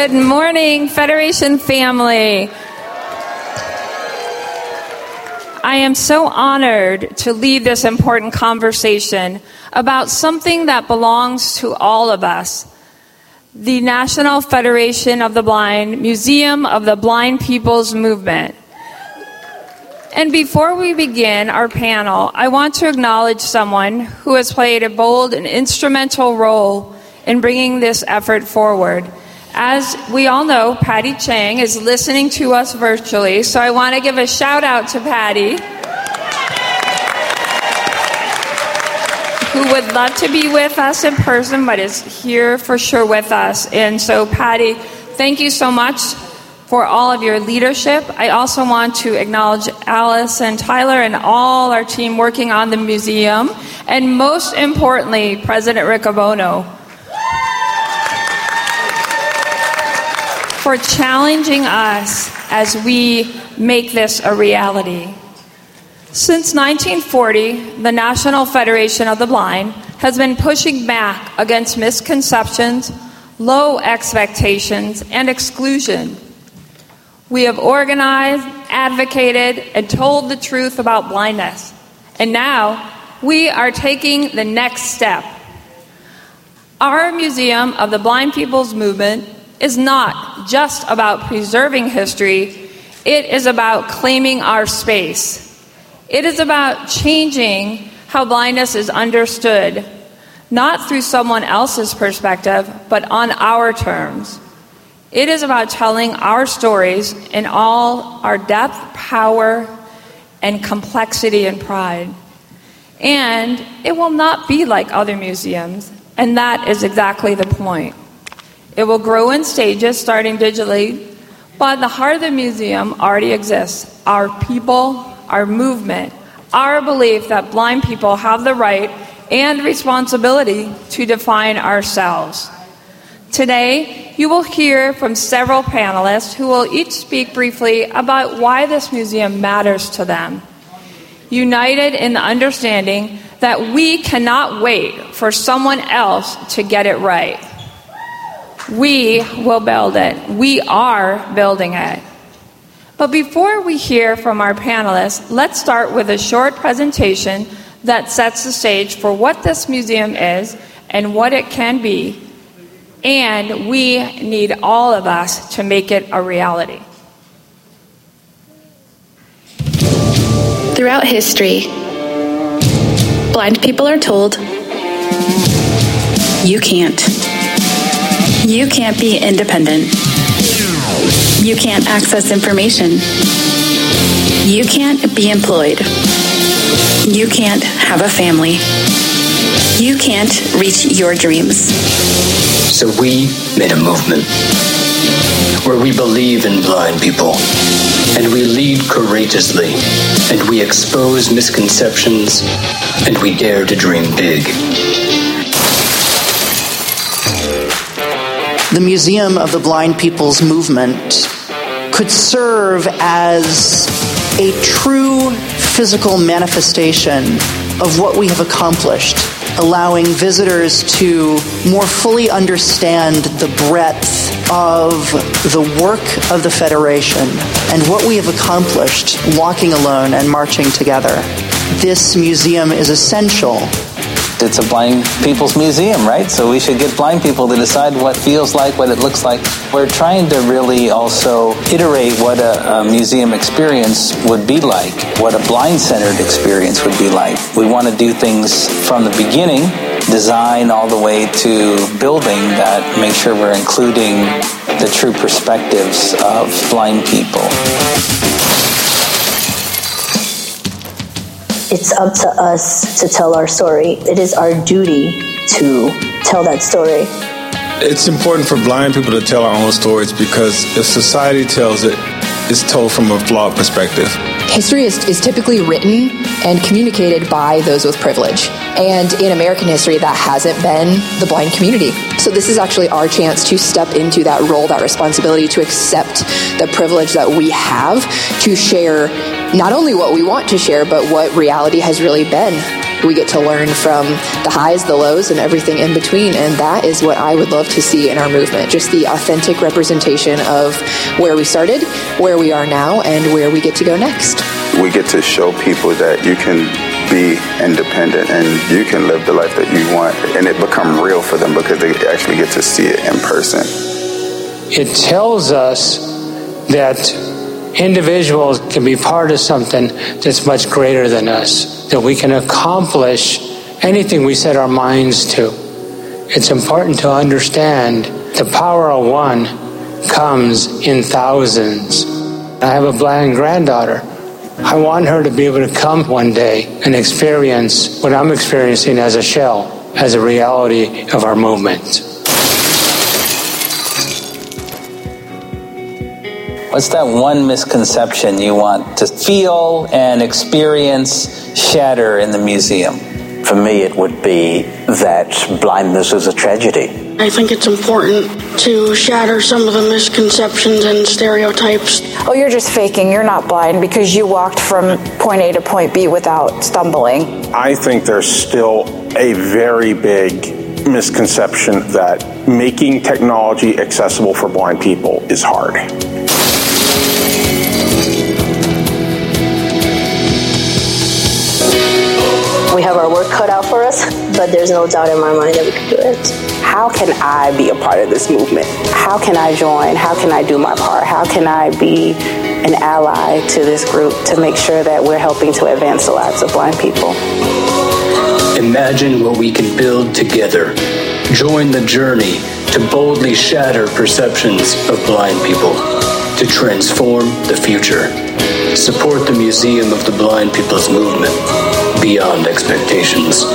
Good morning, Federation family. I am so honored to lead this important conversation about something that belongs to all of us. The National Federation of the Blind, Museum of the Blind People's Movement. And before we begin our panel, I want to acknowledge someone who has played a bold and instrumental role in bringing this effort forward. As we all know, Patty Chang is listening to us virtually, so I want to give a shout out to Patty, who would love to be with us in person, but is here for sure with us. And so, Patty, thank you so much for all of your leadership. I also want to acknowledge Alice and Tyler and all our team working on the museum, and most importantly, President Riccobono, for challenging us as we make this a reality. Since 1940, the National Federation of the Blind has been pushing back against misconceptions, low expectations, and exclusion. We have organized, advocated, and told the truth about blindness. And now, we are taking the next step. Our Museum of the Blind People's Movement is not just about preserving history, it is about claiming our space. It is about changing how blindness is understood, not through someone else's perspective, but on our terms. It is about telling our stories in all our depth, power, and complexity and pride. And it will not be like other museums, and that is exactly the point. It will grow in stages, starting digitally, but the heart of the museum already exists. Our people, our movement, our belief that blind people have the right and responsibility to define ourselves. Today, you will hear from several panelists who will each speak briefly about why this museum matters to them, united in the understanding that we cannot wait for someone else to get it right. We will build it. We are building it. But before we hear from our panelists, let's start with a short presentation that sets the stage for what this museum is and what it can be. And we need all of us to make it a reality. Throughout history, blind people are told, you can't. You can't be independent. You can't access information. You can't be employed. You can't have a family. You can't reach your dreams. So we made a movement where we believe in blind people, and we lead courageously, and we expose misconceptions, and we dare to dream big. The Museum of the Blind People's Movement could serve as a true physical manifestation of what we have accomplished, allowing visitors to more fully understand the breadth of the work of the Federation and what we have accomplished walking alone and marching together. This museum is essential. It's a blind people's museum, right? So we should get blind people to decide what feels like, what it looks like. We're trying to really also iterate what a museum experience would be like, what a blind-centered experience would be like. We want to do things from the beginning, design all the way to building that make sure we're including the true perspectives of blind people. It's up to us to tell our story. It is our duty to tell that story. It's important for blind people to tell our own stories because if society tells it, it's told from a flawed perspective. History is typically written and communicated by those with privilege. And in American history, that hasn't been the blind community. So this is actually our chance to step into that role, that responsibility, to accept the privilege that we have to share not only what we want to share, but what reality has really been. We get to learn from the highs, the lows, and everything in between. And that is what I would love to see in our movement. Just the authentic representation of where we started, where we are now, and where we get to go next. We get to show people that you can be independent and you can live the life that you want. And it become real for them because they actually get to see it in person. It tells us that individuals can be part of something that's much greater than us, that we can accomplish anything we set our minds to. It's important to understand the power of one comes in thousands. I have a blind granddaughter. I want her to be able to come one day and experience what I'm experiencing as a shell, as a reality of our movement. What's that one misconception you want to feel and experience shatter in the museum? For me, it would be that blindness is a tragedy. I think it's important to shatter some of the misconceptions and stereotypes. Oh, you're just faking. You're not blind because you walked from point A to point B without stumbling. I think there's still a very big misconception that making technology accessible for blind people is hard. We have our work cut out for us, but there's no doubt in my mind that we can do it. How can I be a part of this movement? How can I join? How can I do my part? How can I be an ally to this group to make sure that we're helping to advance the lives of blind people? Imagine what we can build together. Join the journey to boldly shatter perceptions of blind people, to transform the future. Support the Museum of the Blind People's Movement beyond expectations.